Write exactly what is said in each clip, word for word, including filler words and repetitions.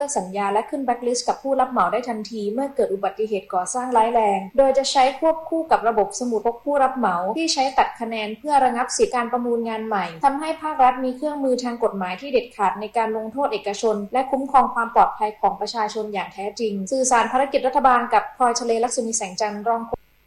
กสัญญาและขึ้นแบล็คลิสต์กับผู้รับเหมาได้ทันทีเมื่อเกิดอุบัติเหตุก่อสร้างร้ายแรงโดยจะใช้ควบคู่กับระบบสมุดพกผู้รับเหมาที่ใช้ตัดคะแนนเพื่อระงับสิทธิการประมูลงานใหม่ทำให้ภาครัฐมีเครื่องมือทางกฎหมายที่เด็ดขาดในการลงโทษเอกชนและคุ้มครองความปลอดภัยของประชาชนอย่างแท้จริงสื่อสารภารกิจรัฐบาลกับพลอยทะเลลักษมีแสงจันทร์รอง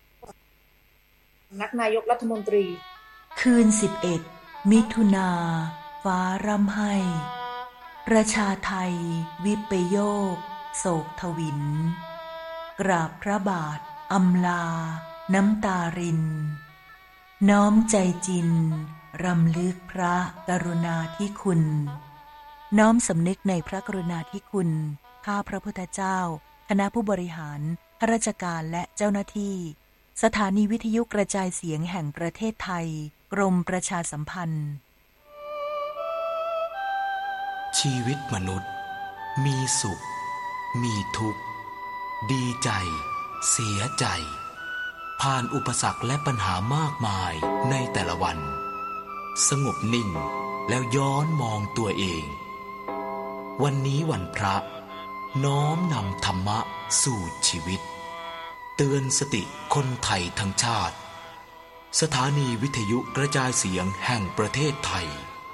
นักนายกรัฐมนตรีคืนสิบเอ็ดมิถุนาฟ้าร่ำไห้ประชาไทยวิปโยคโศกทวินกราบพระบาทอำลาน้ำตารินน้อมใจจินรำลึกพระกรุณาธิคุณน้อมสำนึกในพระกรุณาธิคุณข้าพระพุทธเจ้าคณะผู้บริหารข้าราชการและเจ้าหน้าที่สถานีวิทยุกระจายเสียงแห่งประเทศไทยกรมประชาสัมพันธ์ชีวิตมนุษย์มีสุขมีทุกข์ดีใจเสียใจผ่านอุปสรรคและปัญหามากมายในแต่ละวันสงบนิ่งแล้วย้อนมองตัวเองวันนี้วันพระน้อมนำธรรมะสู่ชีวิตเตือนสติคนไทยทั้งชาติสถานีวิทยุกระจายเสียงแห่งประเทศไทย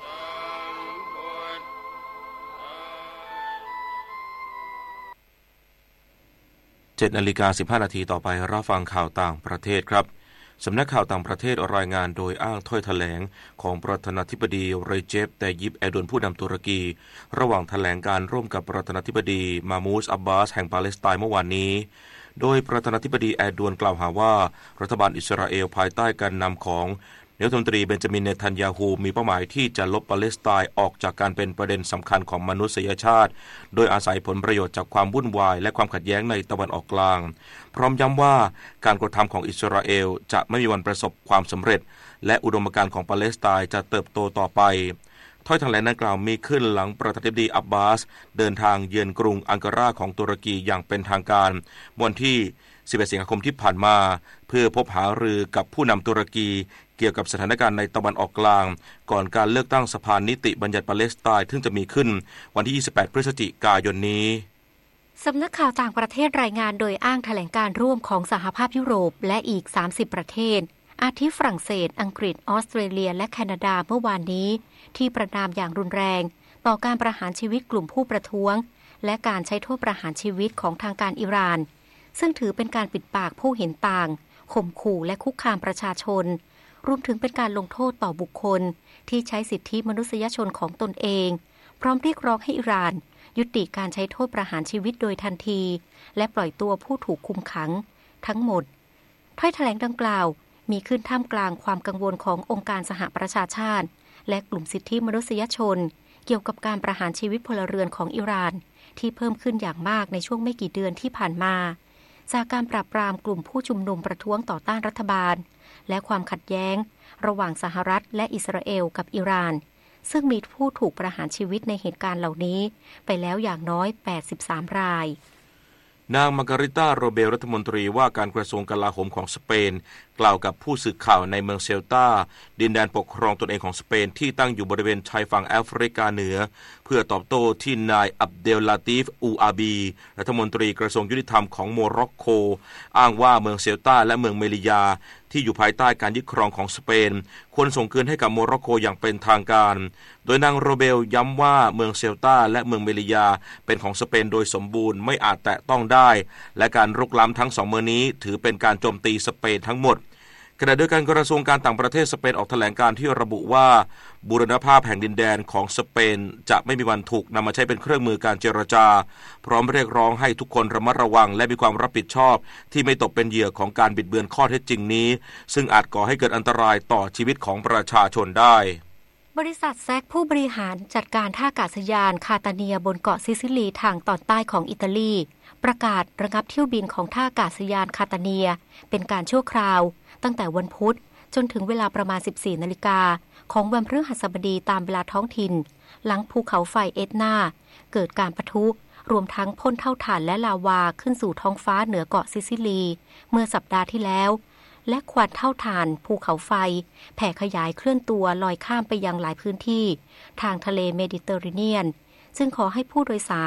เจ็ดนาฬิกาสิบห้านาทีต่อไปรับฟังข่าวต่างประเทศครับสำนักข่าวต่างประเทศรายงานโดยอ้างถ้อยแถลงของประธานาธิบดีเรเจป ไตยิป เอร์โดอันผู้นำตุรกีระหว่างแถลงการร่วมกับประธานาธิบดีมามูส อับบาสแห่งปาเลสไตน์เมื่อวานนี้โดยประธานาธิบดีเอร์โดอันกล่าวหาว่ารัฐบาลอิสราเอลภายใต้การนำของนายกรัฐมนตรีเบนจามิน เนทันยาฮูมีเป้าหมายที่จะลบปาเลสไตน์ออกจากการเป็นประเด็นสำคัญของมนุษยชาติโดยอาศัยผลประโยชน์จากความวุ่นวายและความขัดแย้งในตะวันออกกลางพร้อมย้ำว่าการกระทำของอิสราเอลจะไม่มีวันประสบความสำเร็จและอุดมการณ์ของปาเลสไตน์จะเติบโตต่อไปถ้อยแถลงดังกล่าวมีขึ้นหลังประธานาธิบดีอับบาสเดินทางเยือนกรุงอังการาของตุรกีอย่างเป็นทางการวันที่สิบเอ็ดสิงหาคมที่ผ่านมาเพื่อพบหารือกับผู้นำตุรกีเกี่ยวกับสถานการณ์ในตะวันออกกลางก่อนการเลือกตั้งสภานิติบัญญัติปาเลสไตน์ซึ่งจะมีขึ้นวันที่ยี่สิบแปดพฤศจิกายนนี้สำนักข่าวต่างประเทศรายงานโดยอ้างแถลงการร่วมของสหภาพยุโรปและอีกสามสิบประเทศอาทิฝรั่งเศสอังกฤษออสเตรเลียและแคนาดาเมื่อวานนี้ที่ประณามอย่างรุนแรงต่อการประหารชีวิตกลุ่มผู้ประท้วงและการใช้โทษประหารชีวิตของทางการอิหร่านซึ่งถือเป็นการปิดปากผู้เห็นต่างข่มขู่และคุกคามประชาชนรวมถึงเป็นการลงโทษต่อบุคคลที่ใช้สิทธิมนุษยชนของตนเองพร้อมเรียกร้องให้อิหร่านยุติการใช้โทษประหารชีวิตโดยทันทีและปล่อยตัวผู้ถูกคุมขังทั้งหมดถ้อยแถลงดังกล่าวมีขึ้นท่ามกลางความกังวลขององค์การสหประชาชาติและกลุ่มสิทธิมนุษยชนเกี่ยวกับการประหารชีวิตพลเรือนของอิหร่านที่เพิ่มขึ้นอย่างมากในช่วงไม่กี่เดือนที่ผ่านมาจากการปราบปรามกลุ่มผู้ชุมนุมประท้วงต่อต้านรัฐบาลและความขัดแย้งระหว่างสหรัฐและอิสราเอลกับอิหร่านซึ่งมีผู้ถูกประหารชีวิตในเหตุการณ์เหล่านี้ไปแล้วอย่างน้อยแปดสิบสามรายนางมาการิต้าโรเบลรัฐมนตรีว่าการกระทรวงกลาโหมของสเปนกล่าวกับผู้สื่อข่าวในเมืองเซลตาดินแดนปกครองตนเองของสเปนที่ตั้งอยู่บริเวณชายฝั่งแอฟริกาเหนือเพื่อตอบโต้ที่นายอับเดลลาติฟอูอาบีรัฐมนตรีกระทรวงยุติธรรมของโมร็อกโกอ้างว่าเมืองเซลตาและเมืองเมลิยาที่อยู่ภายใต้การยึดครองของสเปนควรส่งคืนให้กับโมร็อกโกอย่างเป็นทางการโดยนางโรเบลย้ำว่าเมืองเซลตาและเมืองเมลิยาเป็นของสเปนโดยสมบูรณ์ไม่อาจแตะต้องได้และการรุกล้ำทั้งสองเมืองนี้ถือเป็นการโจมตีสเปนทั้งหมดขณะเดียวกันกระทรวงการต่างประเทศสเปนออกแถลงการที่ระบุว่าบูรณภาพแห่งดินแดนของสเปนจะไม่มีวันถูกนำมาใช้เป็นเครื่องมือการเจรจาพร้อมเรียกร้องให้ทุกคนระมัดระวังและมีความรับผิดชอบที่ไม่ตกเป็นเหยื่อของการบิดเบือนข้อเท็จจริงนี้ซึ่งอาจก่อให้เกิดอันตรายต่อชีวิตของประชาชนได้บริษัทแซกผู้บริหารจัดการท่าอากาศยานคาตาเนียบนเกาะซิซิลีทางตอนใต้ของอิตาลีประกาศระงับเที่ยวบินของท่าอากาศยานคาตาเนียเป็นการชั่วคราวตั้งแต่วันพุธจนถึงเวลาประมาณ สิบสี่นาฬิกาของวันพฤหัสบดีตามเวลาท้องถิ่นหลังภูเขาไฟเอตนาเกิดการปะทุรวมทั้งพ่นเท่าถ่านและลาวาขึ้นสู่ท้องฟ้าเหนือเกาะซิซิลีเมื่อสัปดาห์ที่แล้วและควันเท่าถ่านภูเขาไฟแผ่ขยายเคลื่อนตัวลอยข้ามไปยังหลายพื้นที่ทางทะเลเมดิเตอร์เรเนียนซึ่งขอให้ผู้โดยสาร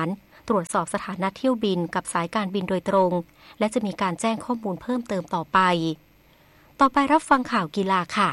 ตรวจสอบสถานะเที่ยวบินกับสายการบินโดยตรงและจะมีการแจ้งข้อมูลเพิ่มเติมต่อไปต่อไปรับฟังข่าวกีฬาค่ะ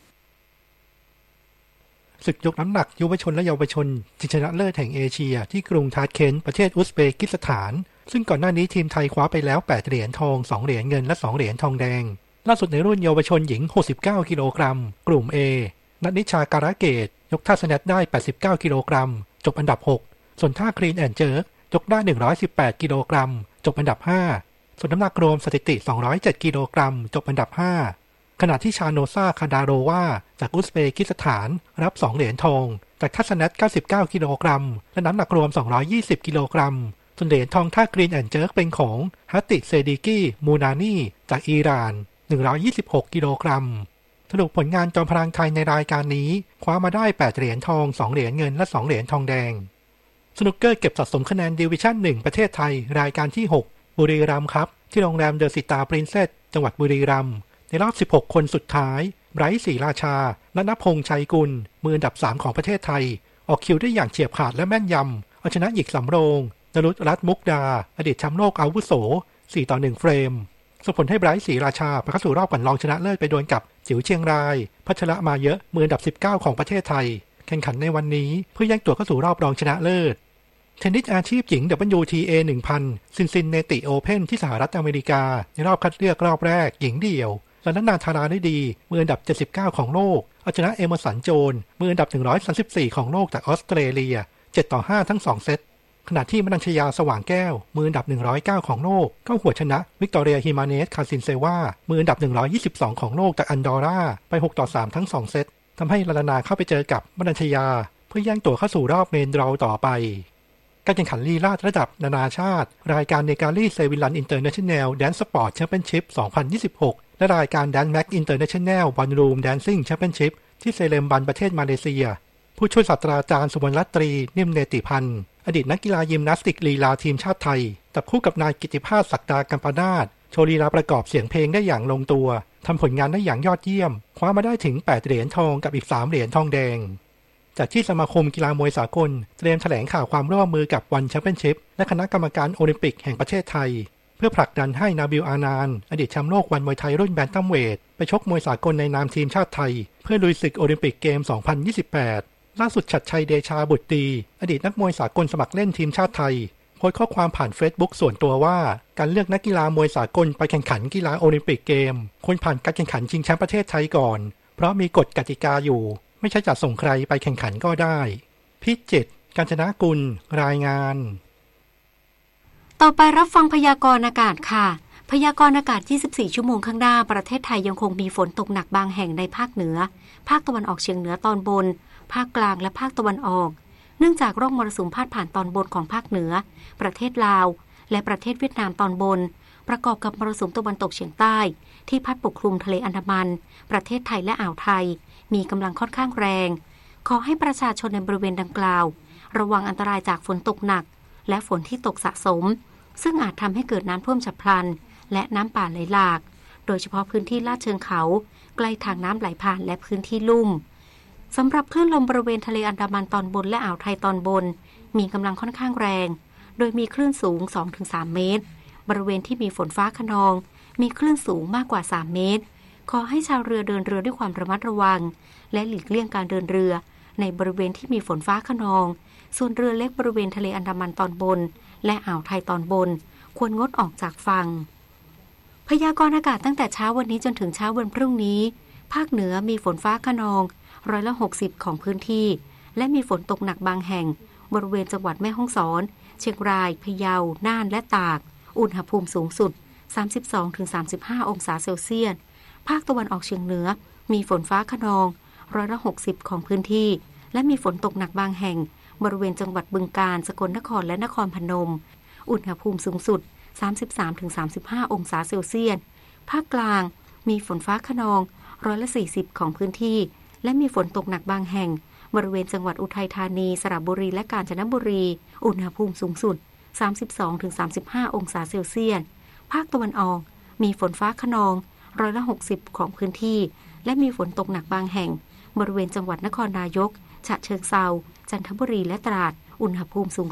ศึกยกน้ำหนักยุวชนและเยาวชนชิงชนะเลิศแห่งเอเชียที่กรุงทาชเคนต์ประเทศอุซเบกิสถานซึ่งก่อนหน้านี้ทีมไทยคว้าไปแล้วแปดเหรียญทองสองเหรียญเงินและสองเหรียญทองแดงล่าสุดในรุ่นเยาวชนหญิงหกสิบเก้ากิโลกรัมกลุ่ม A ณนิชาการะเกตยกท่าสแนทได้แปดสิบเก้ากิโลกรัมจบอันดับหกส่วนท่าคลีนแอนด์เจิร์กยกได้หนึ่งร้อยสิบแปดกิโลกรัมจบอันดับห้าส่วนน้ำหนักรวมสถิติสองร้อยเจ็ดกิโลกรัมจบอันดับห้าขณะที่ชาโนซาคาดาโรวาจากอุซเบกิสถานรับสองเหรียญทองจากท่าสแนทเก้าสิบเก้ากิโลกรัมและน้ำหนักรวมสองร้อยยี่สิบกิโลกรัมส่วนเหรียญทองท่ากรีนแอนด์เจิร์กเป็นของฮัตติเซดิกีมูนานีจากอิหร่านหนึ่งร้อยยี่สิบหกกิโลกรัมสรุปผลงานจอมพลังไทยในรายการนี้คว้ามาได้แปดเหรียญทองสองเหรียญเงินและสองเหรียญทองแดงสนุกเกอร์เก็บสะสมคะแนนดิวิชั่นหนึ่งประเทศไทยรายการที่หกบุรีรัมย์ครับที่โรงแรมเดอะสิตาปรินเซสจังหวัดบุรีรัมย์ในรอบสิบหกคนสุดท้ายไบรท์ศรีราชาและณพงษ์ชัยกุลมืออันดับสามของประเทศไทยออกคิวได้อย่างเฉียบขาดและแม่นยำเอาชนะหญิงสำโรงนรุตรัตน์มุกดาอดีตแชมป์โลกอาวุโสสี่ต่อหนึ่งเฟรมส่งผลให้ไบรท์ศรีราชาไปเข้าสู่รอบก่อนรองชนะเลิศไปดวลกับจิ๋วเชียงรายพัชระมาเยอะมืออันดับสิบเก้าของประเทศไทยแข่งขันในวันนี้เพื่อแย่งตัวเข้าสู่รอบรองชนะเลิศเทนนิสอาชีพหญิง ดับเบิลยู ที เอ หนึ่งพัน ซินซินเนติโอเพ่นที่สหรัฐอเมริกาในรอบคัดเลือกรอบแรกหญิงเดี่ยวลานานาธาราได้ดีมืออันดับเจ็ดสิบเก้าของโลกเอาชนะเอเมอร์สันโจนมืออันดับหนึ่งร้อยสามสิบสี่ของโลกจากออสเตรเลียเจ็ดต่อห้าทั้งสองเซตขณะที่มนัญชยาสว่างแก้วมืออันดับหนึ่งร้อยเก้าของโลกก็หัวชนะวิกตอเรียฮิมาเนสคาซินเซวามืออันดับหนึ่งร้อยยี่สิบสองของโลกจากอันดอร่าไปหกต่อสามทั้งสองเซตทำให้ลานานาเข้าไปเจอกับมนัญชยาเพื่อแย่งตัวเข้าสู่รอบเมนดราวต่อไปการแข่งขันลีลาศระดับนานาชาติรายการเนการีเซวิลันอินเตอร์เนชั่นแนลแดนซ์สปอร์ตแชมเปี้ยนชิพสองพันยี่สิบหกและรายการแดนซ์แม็กอินเตอร์เนชั่นแนลบอลรูมแดนซิ่งแชมเปี้ยนชิพที่เซเลมบันประเทศมาเลเซียผู้ช่วยศาสตราจารย์สุวรรณรัตรีนิ่มเนติพันธ์อดีตนักกีฬายิมนาสติกลีลาทีมชาติไทยจับคู่กับนายกิติภาสศักดากัมปนาทโชว์ลีลาประกอบเสียงเพลงได้อย่างลงตัวทำผลงานได้อย่างยอดเยี่ยมคว้ามาได้ถึงแปดเหรียญทองกับอีกสามเหรียญทองแดงจากที่สมาคมกีฬามวยสากลเตรียมแถลงข่าวความร่วมมือกับวันแชมเปี้ยนชิพและคณะกรรมการโอลิมปิกแห่งประเทศไทยเพื่อผลักดันให้นาบิล อานานอดีตแชมป์โลกวันมวยไทยรุ่นแบนตัมเวทไปชกมวยสากลในนามทีมชาติไทยเพื่อลุยศึกโอลิมปิกเกมสองพันยี่สิบแปดล่าสุดชัดชัยเดชาบุตรดีอดีตนักมวยสากลสมัครเล่นทีมชาติไทยโพสต์ข้อความผ่าน Facebook ส่วนตัวว่าการเลือกนักกีฬามวยสากลไปแข่งขันกีฬาโอลิมปิกเกมควรผ่านการแข่งขันชิงแชมป์ประเทศไทยก่อนเพราะมีกฎกติกาอยู่ไม่ใช่จะส่งใครไปแข่งขันก็ได้พิจิตร กาญจนกุลรายงานต่อไปรับฟังพยากรณ์อากาศค่ะพยากรณ์อากาศยี่สิบสี่ชั่วโมงข้างหน้าประเทศไทยยังคงมีฝนตกหนักบางแห่งในภาคเหนือภาคตะวันออกเฉียงเหนือตอนบนภาคกลางและภาคตะวันออกเนื่องจากร่องมรสุมพาดผ่านตอนบนของภาคเหนือประเทศลาวและประเทศเวียดนามตอนบนประกอบกับมรสุมตะวันตกเฉียงใต้ที่พัดปกคลุมทะเลอันดามันประเทศไทยและอ่าวไทยมีกำลังค่อนข้างแรงขอให้ประชาชนในบริเวณดังกล่าวระวังอันตรายจากฝนตกหนักและฝนที่ตกสะสมซึ่งอาจทำให้เกิดน้ำท่วมฉับพลันและน้ำป่าไหลหลากโดยเฉพาะพื้นที่ลาดเชิงเขาใกล้ทางน้ำไหลผ่านและพื้นที่ลุ่มสำหรับคลื่นลมบริเวณทะเลอันดามันตอนบนและอ่าวไทยตอนบนมีกำลังค่อนข้างแรงโดยมีคลื่นสูง สองถึงสาม เมตรบริเวณที่มีฝนฟ้าคะนองมีคลื่นสูงมากกว่าสามเมตรขอให้ชาวเรือเดินเรือด้วยความระมัดระวังและหลีกเลี่ยงการเดินเรือในบริเวณที่มีฝนฟ้าคะนองส่วนเรือเล็กบริเวณทะเลอันดามันตอนบนและอ่าวไทยตอนบนควรงดออกจากฝั่งพยากรณ์อากาศตั้งแต่เช้าวันนี้จนถึงเช้าวันพรุ่งนี้ภาคเหนือมีฝนฟ้าคะนองร้อยละหกสิบของพื้นที่และมีฝนตกหนักบางแห่งบริเวณจังหวัดแม่ฮ่องสอนเชียงรายพะเยาน่านและตากอุณหภูมิสูงสุด สามสิบสองถึงสามสิบห้า องศาเซลเซียสภาคตะวันออกเฉียงเหนือมีฝนฟ้าคะนองร้อยละหกสิบของพื้นที่และมีฝนตกหนักบางแห่งบริเวณจังหวัดบึงกาฬสกลนครและนครพนมอุณหภูมิสูงสุด สามสิบสามถึงสามสิบห้า องศาเซลเซียสภาคกลางมีฝนฟ้าคะนองร้อยละสี่สิบของพื้นที่และมีฝนตกหนักบางแห่งบริเวณจังหวัดอุทัยธานีสระบุรีและกาญจนบุรีอุณหภูมิสูงสุด สามสิบสองถึงสามสิบห้า องศาเซลเซียสภาคตะวันออกมีฝนฟ้าคะนองร้อยละหกสิบของพื้นที่และมีฝนตกหนักบางแห่งบริเวณจังหวัดนครนายกฉะเชิงเทราจันทบุรีและตราดอุณหภูมิสูงสุด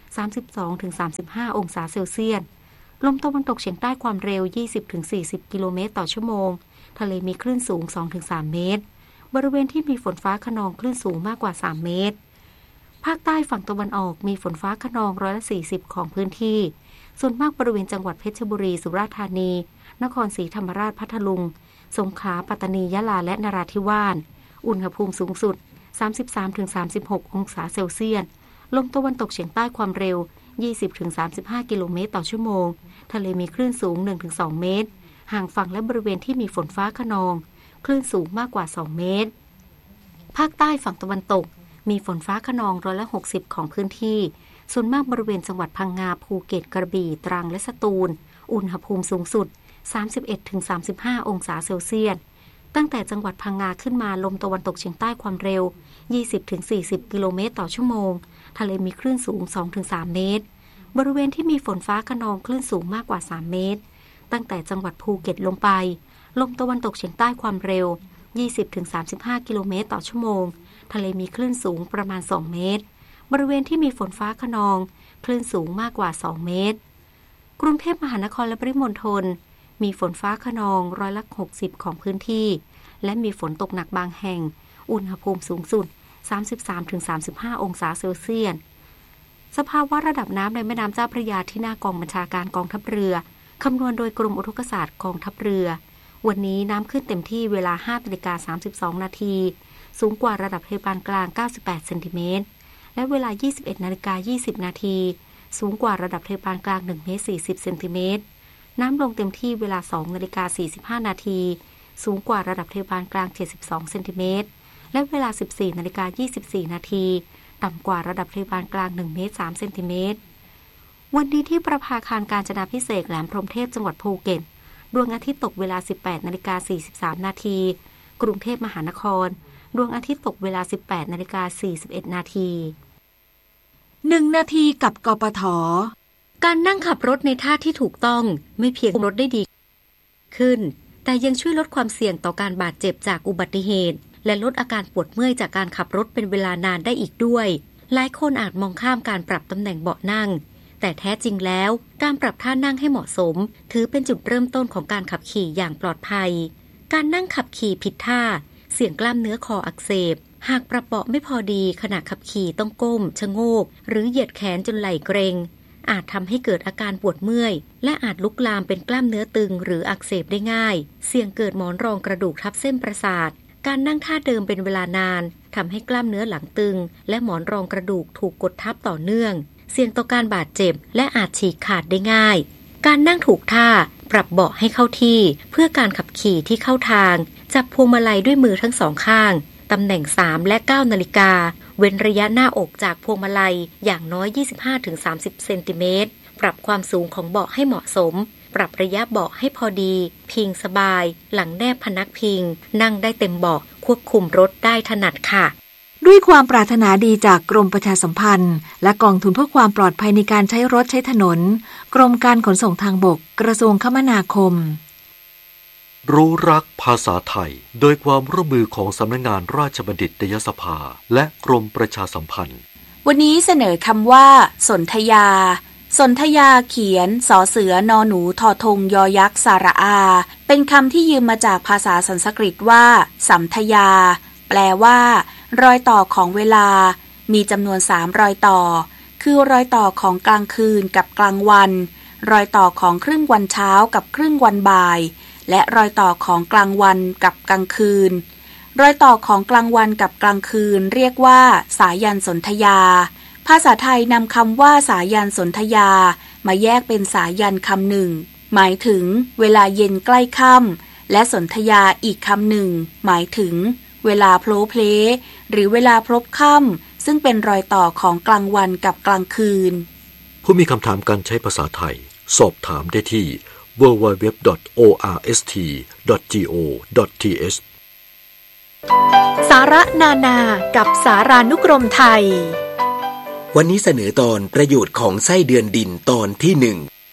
สามสิบสองถึงสามสิบห้า องศาเซลเซียสลมตะวันตกเฉียงใต้ความเร็ว ยี่สิบถึงสี่สิบ กิโลเมตรต่อชั่วโมงทะเลมีคลื่นสูง สองถึงสาม เมตรบริเวณที่มีฝนฟ้าคะนองคลื่นสูงมากกว่าสามเมตรภาคใต้ฝั่งตะวันออกมีฝนฟ้าคะนองร้อยละสี่สิบของพื้นที่ส่วนมากบริเวณจังหวัดเพชรบุรีสุราษฎร์ธานีนครศรีธรรมราชพัทลุงสงขลาปัตตานียะลาและนราธิวาสอุณหภูมิสูงสุด สามสิบสามถึงสามสิบหก องศาเซลเซียสลมตะวันตกเฉียงใต้ความเร็ว ยี่สิบถึงสามสิบห้า กิโลเมตรต่อชั่วโมงทะเลมีคลื่นสูง หนึ่งถึงสอง เมตรห่างฝั่งและบริเวณที่มีฝนฟ้าคะนองคลื่นสูงมากกว่าสองเมตรภาคใต้ฝั่งตะวันตกมีฝนฟ้าคะนองร้อยละหกสิบของพื้นที่ส่วนมากบริเวณจังหวัดพังงาภูเก็ตกระบี่ตรังและสตูลอุณหภูมิสูงสุด สามสิบเอ็ดถึงสามสิบห้า องศาเซลเซียสตั้งแต่จังหวัดพังงาขึ้นมาลมตะวันตกเฉียงใต้ความเร็ว ยี่สิบถึงสี่สิบ กิโลเมตรต่อชั่วโมงทะเลมีคลื่นสูง สองถึงสาม เมตรบริเวณที่มีฝนฟ้าคะนองคลื่นสูงมากกว่าสามเมตรตั้งแต่จังหวัดภูเก็ตลงไปลมตะวันตกเฉียงใต้ความเร็ว ยี่สิบถึงสามสิบห้า กิโลเมตรต่อชั่วโมงทะเลมีคลื่นสูงประมาณสองเมตรบริเวณที่มีฝนฟ้าคะนองคลื่นสูงมากกว่าสองเมตรกรุงเทพมหานครและปริมณฑลมีฝนฟ้าคะนองร้อยละหกสิบของพื้นที่และมีฝนตกหนักบางแห่งอุณหภูมิสูงสุด สามสิบสามถึงสามสิบห้า องศาเซลเซียสสภาวะระดับน้ำในแม่น้ำเจ้าพระยาที่หน้ากองบัญชาการกองทัพเรือคำนวณโดยกรมอุทกศาสตร์กองทัพเรือวันนี้น้ำขึ้นเต็มที่เวลา ห้านาฬิกาสามสิบสอง นาทีสูงกว่าระดับทะเลปานกลางเก้าสิบแปดเซนติเมตรและเวลา ยี่สิบเอ็ดนาฬิกายี่สิบ นาทีสูงกว่าระดับทะเลปานกลางหนึ่งเมตรสี่สิบ เซนติเมตรน้ำลงเต็มที่เวลา สองนาฬิกาสี่สิบห้า นาทีสูงกว่าระดับทะเลปานกลางเจ็ดสิบสอง เซนติเมตรและเวลา สิบสี่นาฬิกายี่สิบสี่ นาทีต่ำกว่าระดับทะเลปานกลางหนึ่งเมตรสามเซนติเมตรวันนี้ที่ประภาคารกาญจนาภิเษกแหลมพรหมเทพจังหวัดภูเก็ตดวงอาทิตย์ตกเวลา สิบแปดนาฬิกาสี่สิบสาม นาทีกรุงเทพมหานครดวงอาทิตย์ตกเวลา สิบแปดนาฬิกาสี่สิบเอ็ด นาทีหนึ่งนาทีกับกปท. การนั่งขับรถในท่าที่ถูกต้องไม่เพียงรถได้ดีขึ้นแต่ยังช่วยลดความเสี่ยงต่อการบาดเจ็บจากอุบัติเหตุและลดอาการปวดเมื่อยจากการขับรถเป็นเวลานานได้อีกด้วยหลายคนอาจมองข้ามการปรับตำแหน่งเบาะนั่งแต่แท้จริงแล้วการปรับท่านั่งให้เหมาะสมถือเป็นจุดเริ่มต้นของการขับขี่อย่างปลอดภัยการนั่งขับขี่ผิดท่าเสี่ยงกล้ามเนื้อคออักเสบหากปรับเบาะไม่พอดีขณะขับขี่ต้องก้มชะโงกหรือเหยียดแขนจนไหล่เกร็งอาจทำให้เกิดอาการปวดเมื่อยและอาจลุกลามเป็นกล้ามเนื้อตึงหรืออักเสบได้ง่ายเสี่ยงเกิดหมอนรองกระดูกทับเส้นประสาทการนั่งท่าเดิมเป็นเวลานานทำให้กล้ามเนื้อหลังตึงและหมอนรองกระดูกถูกกดทับต่อเนื่องเสี่ยงต่อการบาดเจ็บและอาจฉีกขาดได้ง่ายการนั่งถูกท่าปรับเบาะให้เข้าที่เพื่อการขับขี่ที่เข้าทางจับพวงมาลัยด้วยมือทั้งสองข้างตำแหน่งสามและเก้านาฬิกาเว้นระยะหน้าอกจากพวงมาลัยอย่างน้อย ยี่สิบห้าถึงสามสิบ เซนติเมตรปรับความสูงของเบาะให้เหมาะสมปรับระยะเบาะให้พอดีพิงสบายหลังแนบพนักพิงนั่งได้เต็มเบาะควบคุมรถได้ถนัดค่ะด้วยความปรารถนาดีจากกรมประชาสัมพันธ์และกองทุนเพื่อความปลอดภัยในการใช้รถใช้ถนนกรมการขนส่งทางบกกระทรวงคมนาคมรู้รักภาษาไทยโดยความร่วมมือของสำนักงานราชบัณฑิตยสภาและกรมประชาสัมพันธ์วันนี้เสนอคำว่าสนธยาสนธยาเขียนสอเสือนอหนูทอทงยอยักษ์สระอาเป็นคำที่ยืมมาจากภาษาสันสกฤตว่าสัมธยาแปลว่ารอยต่อของเวลามีจำนวนสามรอยต่อคือรอยต่อของกลางคืนกับกลางวันรอยต่อของครึ่งวันเช้ากับครึ่งวันบ่ายและรอยต่อของกลางวันกับกลางคืนรอยต่อของกลางวันกับกลางคืนเรียกว่าสายันสนธยาภาษาไทยนำคำว่าสายันสนธยามาแยกเป็นสายันคำหนึ่งหมายถึงเวลาเย็นใกล้ค่ำและสนธยาอีกคำหนึ่งหมายถึงเวลาโผล่เพลหรือเวลาพลบค่ำซึ่งเป็นรอยต่อของกลางวันกับกลางคืนผู้มีคำถามการใช้ภาษาไทยสอบถามได้ที่ ดับเบิลยู ดับเบิลยู ดับเบิลยู ดอท โอ อาร์ เอส ที ดอท จี โอ ดอท ที เอชสาระนานากับสารานุกรมไทยวันนี้เสนอตอนประโยชน์ของไส้เดือนดินตอนที่หนึ่ง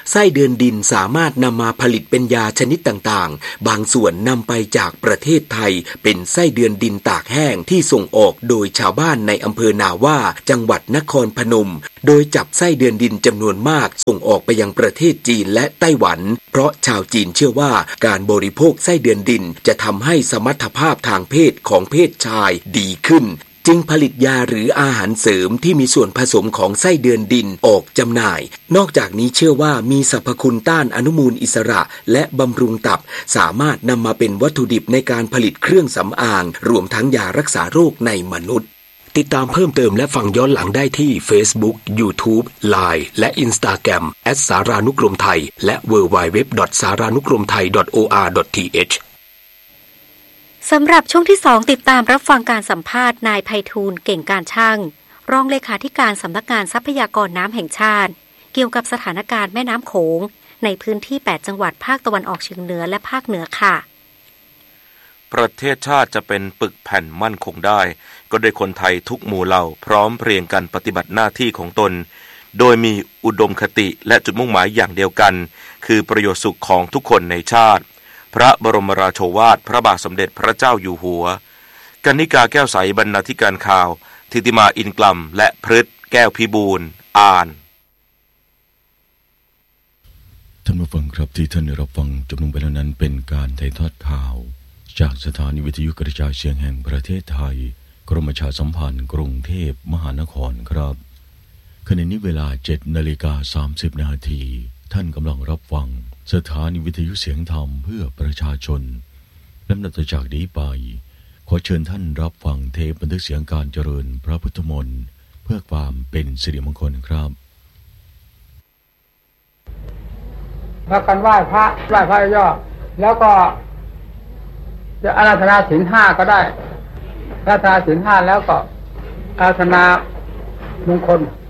ไส้เดือนดินสามารถนำมาผลิตเป็นยาชนิดต่างๆบางส่วนนำไปจากประเทศไทยเป็นไส้เดือนดินตากแห้งที่ส่งออกโดยชาวบ้านในอำเภอนาว่าจังหวัดนครพนมโดยจับไส้เดือนดินจำนวนมากส่งออกไปยังประเทศจีนและไต้หวันเพราะชาวจีนเชื่อว่าการบริโภคไส้เดือนดินจะทำให้สมรรถภาพทางเพศของเพศชายดีขึ้นจึงผลิตยาหรืออาหารเสริมที่มีส่วนผสมของไส้เดือนดินออกจำหน่ายนอกจากนี้เชื่อว่ามีสรรพคุณต้านอนุมูลอิสระและบำรุงตับสามารถนำมาเป็นวัตถุดิบในการผลิตเครื่องสำอางรวมทั้งยารักษาโรคในมนุษย์ติดตามเพิ่มเติมและฟังย้อนหลังได้ที่ Facebook YouTube ไลน์ และ Instagram แอท สารานุกรมไทยและ ดับเบิลยู ดับเบิลยู ดับเบิลยู ดอท สารานุกรมไทย ดอท โอ อาร์ ดอท ที เอชสำหรับช่วงที่สองติดตามรับฟังการสัมภาษณ์นายไพฑูรย์เก่งการช่างรองเลขาธิการสำนักงานทรัพยากรน้ำแห่งชาติเกี่ยวกับสถานการณ์แม่น้ำโขงในพื้นที่แปดจังหวัดภาคตะวันออกเฉียงเหนือและภาคเหนือค่ะประเทศชาติจะเป็นปึกแผ่นมั่นคงได้ก็โดยคนไทยทุกหมู่เหล่าพร้อมเพรียงกันปฏิบัติหน้าที่ของตนโดยมีอุดมคติและจุดมุ่งหมายอย่างเดียวกันคือประโยชน์สุขของทุกคนในชาติพระบรมราโชวาทพระบาทสมเด็จพระเจ้าอยู่หัวกนิกาแก้วใสบรรณาธิการข่าวธิติมาอินกลัมและพฤทธิ์แก้วพิบูลอ่านท่านผู้ฟังครับที่ท่านได้รับฟังจบลงไปแล้วนั้นเป็นการถ่ายทอดข่าวจากสถานีวิทยุกระจายเสียงแห่งประเทศไทยกรมประชาสัมพันธ์กรุงเทพมหานครครับขณะนี้เวลา เจ็ดนาฬิกาสามสิบนาทีท่านกำลังรับฟังสถานีวิทยุเสียงธรรมเพื่อประชาชนลำดับต่อจากนี้ไปขอเชิญท่านรับฟังเทปบันทึกเสียงการเจริญพระพุทธมนต์เพื่อความเป็นสิริมงคลครับพากันไหว้พระไหว้พระย่อแล้วก็จะอาราธนาศีลห้าก็ได้อาราธนาศีลห้าแล้วก็อาราธนามงคล